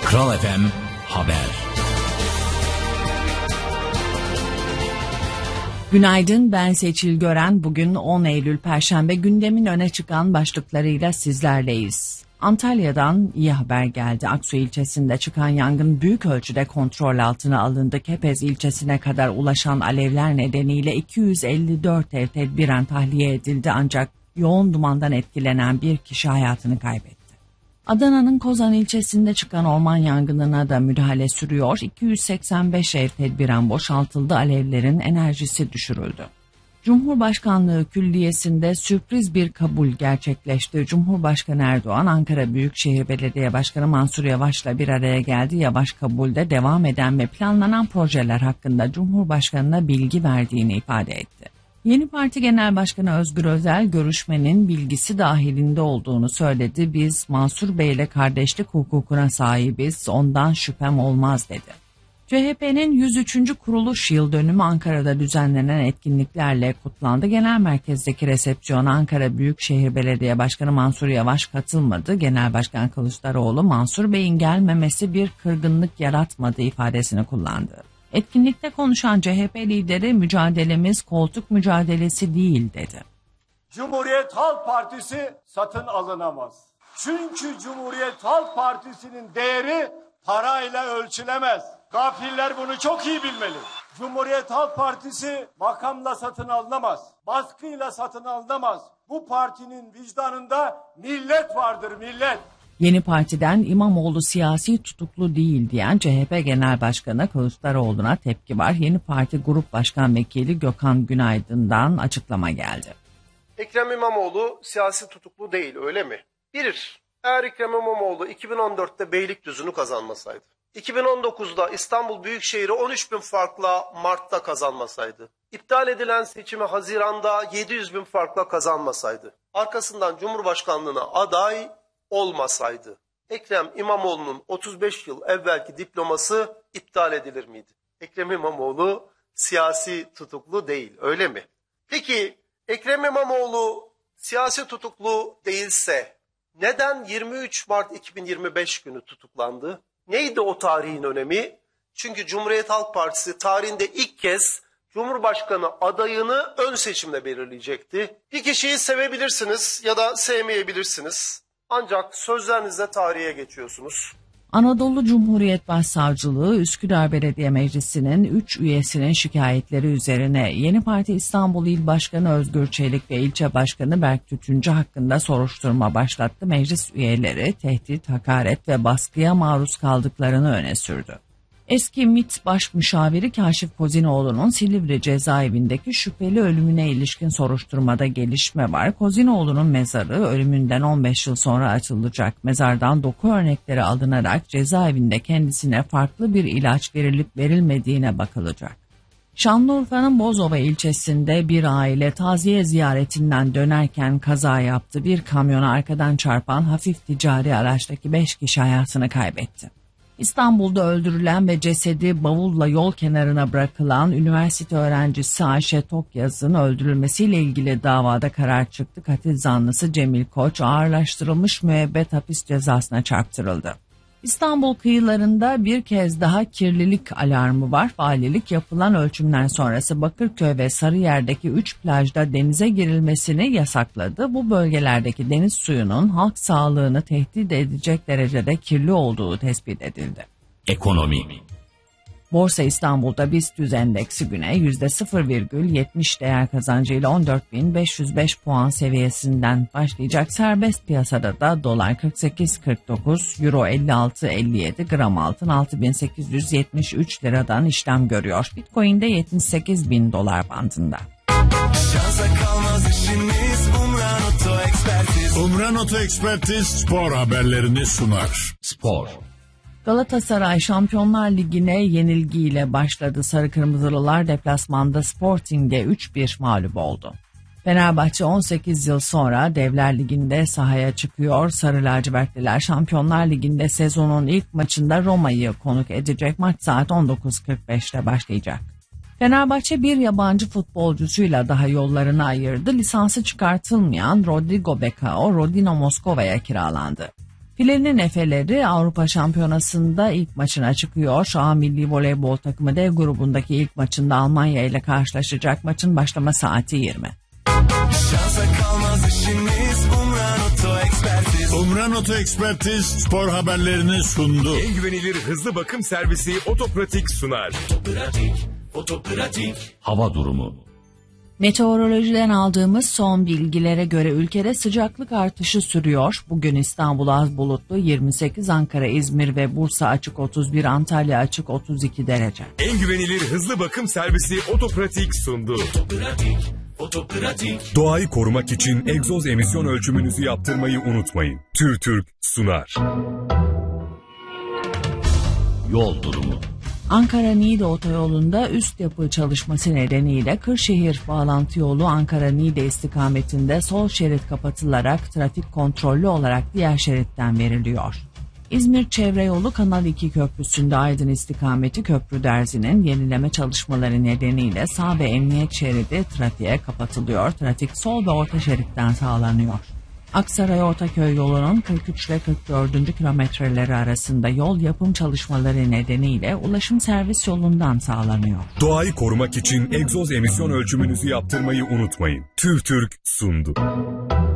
Kral FM Haber. Günaydın, ben Seçil Gören. Bugün 10 Eylül Perşembe, gündemin öne çıkan başlıklarıyla sizlerleyiz. Antalya'dan iyi haber geldi. Aksu ilçesinde çıkan yangın büyük ölçüde kontrol altına alındı. Kepez ilçesine kadar ulaşan alevler nedeniyle 254 ev tedbiren tahliye edildi, ancak yoğun dumandan etkilenen bir kişi hayatını kaybetti. Adana'nın Kozan ilçesinde çıkan orman yangınına da müdahale sürüyor. 285 ev tedbiren boşaltıldı, alevlerin enerjisi düşürüldü. Cumhurbaşkanlığı Külliyesi'nde sürpriz bir kabul gerçekleşti. Cumhurbaşkanı Erdoğan, Ankara Büyükşehir Belediye Başkanı Mansur Yavaş'la bir araya geldi. Yavaş kabulde devam eden ve planlanan projeler hakkında Cumhurbaşkanı'na bilgi verdiğini ifade etti. Yeni Parti Genel Başkanı Özgür Özel, görüşmenin bilgisi dahilinde olduğunu söyledi. Biz Mansur Bey'le kardeşlik hukukuna sahibiz, ondan şüphem olmaz dedi. CHP'nin 103. kuruluş yıl dönümü Ankara'da düzenlenen etkinliklerle kutlandı. Genel merkezdeki resepsiyona Ankara Büyükşehir Belediye Başkanı Mansur Yavaş katılmadı. Genel Başkan Kılıçdaroğlu, Mansur Bey'in gelmemesi bir kırgınlık yaratmadı ifadesini kullandı. Etkinlikte konuşan CHP lideri, mücadelemiz koltuk mücadelesi değil dedi. Cumhuriyet Halk Partisi satın alınamaz. Çünkü Cumhuriyet Halk Partisi'nin değeri parayla ölçülemez. Gafiller bunu çok iyi bilmeli. Cumhuriyet Halk Partisi makamla satın alınamaz. Baskıyla satın alınamaz. Bu partinin vicdanında millet vardır, millet. Yeni Parti'den İmamoğlu siyasi tutuklu değil diyen CHP Genel Başkanı Kılıçdaroğlu'na tepki var. Yeni Parti Grup Başkan Vekili Gökhan Günaydın'dan açıklama geldi. Ekrem İmamoğlu siyasi tutuklu değil, öyle mi? Eğer Ekrem İmamoğlu 2014'te Beylikdüzü'nü kazanmasaydı, 2019'da İstanbul Büyükşehir'i 13.000 farkla Mart'ta kazanmasaydı, iptal edilen seçimi Haziran'da 700.000 farkla kazanmasaydı, arkasından Cumhurbaşkanlığına aday olmasaydı, Ekrem İmamoğlu'nun 35 yıl evvelki diploması iptal edilir miydi? Ekrem İmamoğlu siyasi tutuklu değil, öyle mi? Peki Ekrem İmamoğlu siyasi tutuklu değilse neden 23 Mart 2025 günü tutuklandı? Neydi o tarihin önemi? Çünkü Cumhuriyet Halk Partisi tarihinde ilk kez Cumhurbaşkanı adayını ön seçimle belirleyecekti. Bir kişiyi sevebilirsiniz ya da sevmeyebilirsiniz. Ancak sözlerinizle tarihe geçiyorsunuz. Anadolu Cumhuriyet Başsavcılığı, Üsküdar Belediye Meclisi'nin 3 üyesinin şikayetleri üzerine Yeni Parti İstanbul İl Başkanı Özgür Çelik ve İlçe Başkanı Berk Tütüncü hakkında soruşturma başlattı. Meclis üyeleri tehdit, hakaret ve baskıya maruz kaldıklarını öne sürdü. Eski MİT Baş Müşaviri Kaşif Kozinoğlu'nun Silivri cezaevindeki şüpheli ölümüne ilişkin soruşturmada gelişme var. Kozinoğlu'nun mezarı ölümünden 15 yıl sonra açılacak. Mezardan doku örnekleri alınarak cezaevinde kendisine farklı bir ilaç verilip verilmediğine bakılacak. Şanlıurfa'nın Bozova ilçesinde bir aile taziye ziyaretinden dönerken kaza yaptı. Bir kamyona arkadan çarpan hafif ticari araçtaki 5 kişi hayatını kaybetti. İstanbul'da öldürülen ve cesedi bavulla yol kenarına bırakılan üniversite öğrencisi Ayşe Tokyaz'ın öldürülmesiyle ilgili davada karar çıktı. Katil zanlısı Cemil Koç ağırlaştırılmış müebbet hapis cezasına çarptırıldı. İstanbul kıyılarında bir kez daha kirlilik alarmı var. Valilik yapılan ölçümler sonrası Bakırköy ve Sarıyer'deki 3 plajda denize girilmesini yasakladı. Bu bölgelerdeki deniz suyunun halk sağlığını tehdit edecek derecede kirli olduğu tespit edildi. Ekonomi. Borsa İstanbul'da BIST endeksi güne %0,70 değer kazancıyla 14.505 puan seviyesinden başlayacak. Serbest piyasada da dolar 48.49, euro 56.57, gram altın 6.873 liradan işlem görüyor. Bitcoin'de 78.000 dolar bandında. Umran Oto Ekspertiz spor haberlerini sunar. Spor. Galatasaray Şampiyonlar Ligi'ne yenilgiyle başladı. Sarı Kırmızılılar deplasmanda Sporting'e 3-1 mağlup oldu. Fenerbahçe 18 yıl sonra Devler Ligi'nde sahaya çıkıyor. Sarı lacivertliler Şampiyonlar Ligi'nde sezonun ilk maçında Roma'yı konuk edecek. Maç saat 19.45'te başlayacak. Fenerbahçe bir yabancı futbolcusuyla daha yollarını ayırdı. Lisansı çıkartılmayan Rodrigo Becao, Rodino Moskova'ya kiralandı. Filenin Efeleri Avrupa Şampiyonası'nda ilk maçına çıkıyor. A Milli Voleybol takımı D grubundaki ilk maçında Almanya ile karşılaşacak. Maçın başlama saati 20. Şansa kalmaz işimiz Umran Oto Ekspertiz spor haberlerini sundu. En güvenilir hızlı bakım servisi Otopratik sunar. Hava durumu. Meteorolojiden aldığımız son bilgilere göre ülkede sıcaklık artışı sürüyor. Bugün İstanbul az bulutlu 28, Ankara, İzmir ve Bursa açık 31, Antalya açık 32 derece. En güvenilir hızlı bakım servisi Otopratik sundu. Doğayı korumak için egzoz emisyon ölçümünüzü yaptırmayı unutmayın. TÜRTÜRK sunar. Yol durumu. Ankara-Niğde otoyolunda üst yapı çalışması nedeniyle Kırşehir bağlantı yolu Ankara-Niğde istikametinde sol şerit kapatılarak trafik kontrollü olarak diğer şeritten veriliyor. İzmir Çevre Yolu Kanal 2 Köprüsü'nde Aydın istikameti Köprü Derzi'nin yenileme çalışmaları nedeniyle sağ ve emniyet şeridi trafiğe kapatılıyor. Trafik sol ve orta şeritten sağlanıyor. Aksaray Ortaköy yolunun 43 ve 44. kilometreleri arasında yol yapım çalışmaları nedeniyle ulaşım servis yolundan sağlanıyor. Doğayı korumak için egzoz emisyon ölçümünüzü yaptırmayı unutmayın. TÜRTÜRK sundu.